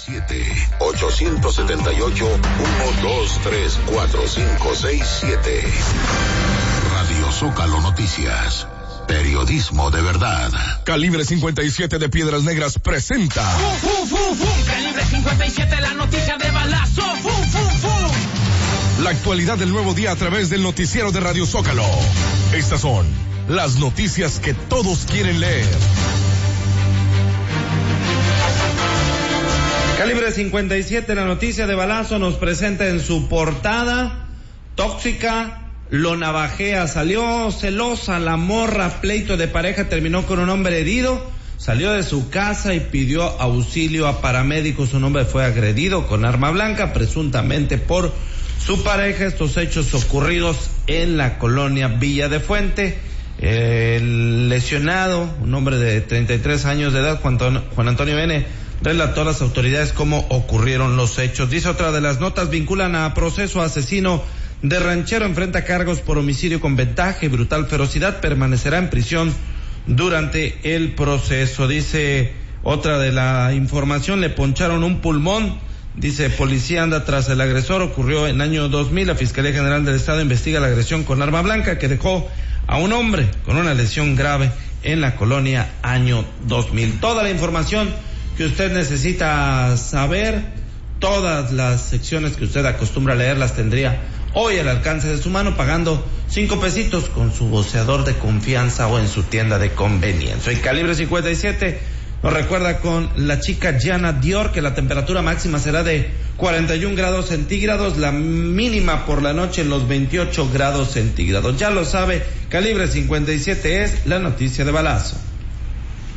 7-878-123-4567. Radio Zócalo Noticias. Periodismo de verdad. Calibre 57 de Piedras Negras presenta. Calibre 57, la noticia de balazo. La actualidad del nuevo día a través del noticiero de Radio Zócalo. Estas son las noticias que todos quieren leer. Calibre 57, la noticia de balazo, nos presenta en su portada: tóxica, lo navajea, salió celosa la morra, pleito de pareja, terminó con un hombre herido, salió de su casa y pidió auxilio a paramédicos. Un hombre fue agredido con arma blanca, presuntamente por su pareja. Estos hechos ocurridos en la colonia Villa de Fuente. El lesionado, un hombre de 33 años de edad, Juan Antonio N., relató a las autoridades cómo ocurrieron los hechos. Dice otra de las notas: vinculan a proceso asesino de ranchero, enfrenta cargos por homicidio con ventaja y brutal ferocidad, permanecerá en prisión durante el proceso. Dice otra de la información: le poncharon un pulmón. Dice, policía anda tras el agresor, ocurrió en año 2000, la Fiscalía General del Estado investiga la agresión con arma blanca que dejó a un hombre con una lesión grave en la colonia año 2000. Toda la información que usted necesita saber, todas las secciones que usted acostumbra a leer, las tendría hoy al alcance de su mano, pagando 5 pesitos con su voceador de confianza o en su tienda de conveniencia. Y Calibre 57 nos recuerda con la chica Gianna Dior que la temperatura máxima será de 41 grados centígrados, la mínima por la noche en los 28 grados centígrados. Ya lo sabe, Calibre 57 es la noticia de balazo.